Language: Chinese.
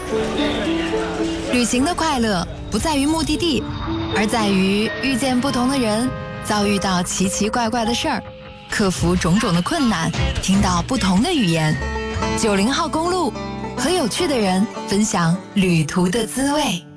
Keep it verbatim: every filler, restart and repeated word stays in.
旅行的快乐不在于目的地，而在于遇见不同的人，遭遇到奇奇怪怪的事儿，克服种种的困难，听到不同的语言。九零号公路，和有趣的人分享旅途的滋味。